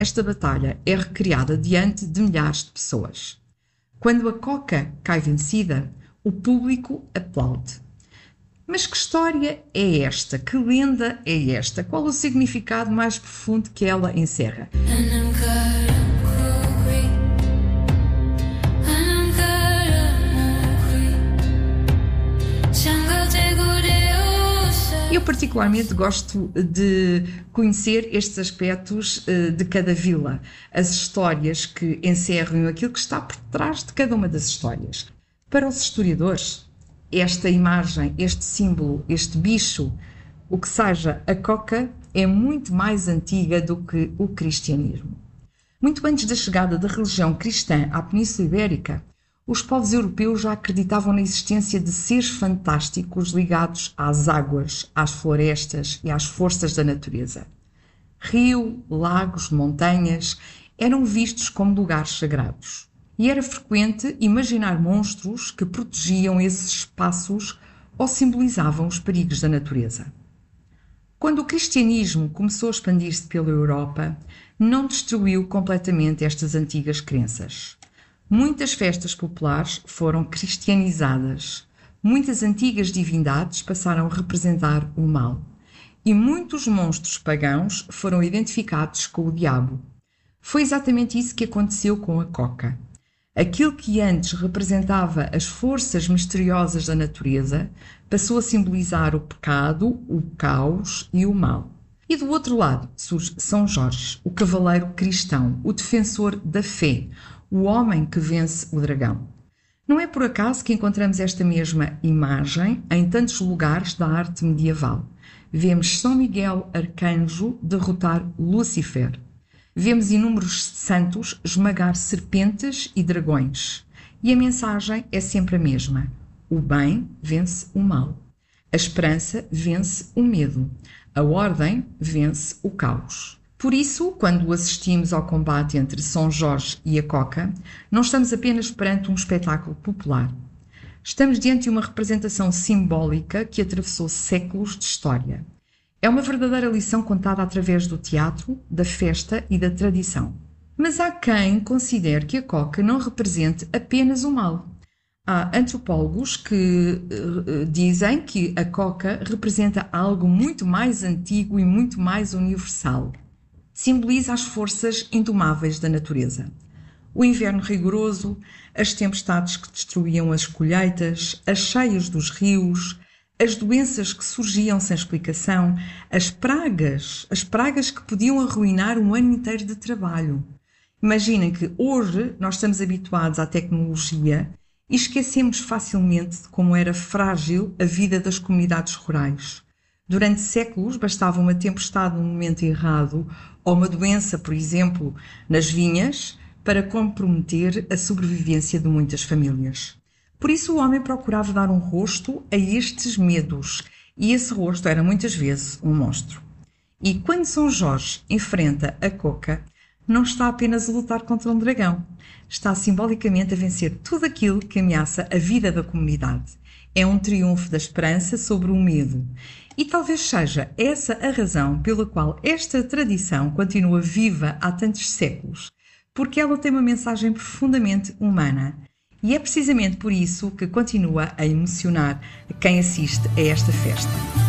Esta batalha é recriada diante de milhares de pessoas. Quando a Coca cai vencida, o público aplaude. Mas que história é esta? Que lenda é esta? Qual o significado mais profundo que ela encerra? Eu particularmente gosto de conhecer estes aspectos de cada vila, as histórias que encerram aquilo que está por trás de cada uma das histórias. Para os historiadores, esta imagem, este símbolo, este bicho, o que seja, a Coca é muito mais antiga do que o cristianismo. Muito antes da chegada da religião cristã à Península Ibérica, os povos europeus já acreditavam na existência de seres fantásticos ligados às águas, às florestas e às forças da natureza. Rio, lagos, montanhas eram vistos como lugares sagrados. E era frequente imaginar monstros que protegiam esses espaços ou simbolizavam os perigos da natureza. Quando o cristianismo começou a expandir-se pela Europa, não destruiu completamente estas antigas crenças. Muitas festas populares foram cristianizadas. Muitas antigas divindades passaram a representar o mal. E muitos monstros pagãos foram identificados com o diabo. Foi exatamente isso que aconteceu com a Coca. Aquilo que antes representava as forças misteriosas da natureza passou a simbolizar o pecado, o caos e o mal. E do outro lado surge São Jorge, o cavaleiro cristão, o defensor da fé, o homem que vence o dragão. Não é por acaso que encontramos esta mesma imagem em tantos lugares da arte medieval. Vemos São Miguel Arcanjo derrotar Lúcifer. Vemos inúmeros santos esmagar serpentes e dragões. E a mensagem é sempre a mesma. O bem vence o mal. A esperança vence o medo. A ordem vence o caos. Por isso, quando assistimos ao combate entre São Jorge e a Coca, não estamos apenas perante um espetáculo popular. Estamos diante de uma representação simbólica que atravessou séculos de história. É uma verdadeira lição contada através do teatro, da festa e da tradição. Mas há quem considere que a Coca não represente apenas o mal. Há antropólogos que dizem que a Coca representa algo muito mais antigo e muito mais universal. Simboliza as forças indomáveis da natureza. O inverno rigoroso, as tempestades que destruíam as colheitas, as cheias dos rios, as doenças que surgiam sem explicação, as pragas que podiam arruinar um ano inteiro de trabalho. Imaginem que hoje nós estamos habituados à tecnologia e esquecemos facilmente de como era frágil a vida das comunidades rurais. Durante séculos bastava uma tempestade no momento errado ou uma doença, por exemplo, nas vinhas, para comprometer a sobrevivência de muitas famílias. Por isso o homem procurava dar um rosto a estes medos, e esse rosto era muitas vezes um monstro. E quando São Jorge enfrenta a Coca, não está apenas a lutar contra um dragão, está simbolicamente a vencer tudo aquilo que ameaça a vida da comunidade. É um triunfo da esperança sobre o medo. E talvez seja essa a razão pela qual esta tradição continua viva há tantos séculos, porque ela tem uma mensagem profundamente humana. E é precisamente por isso que continua a emocionar quem assiste a esta festa.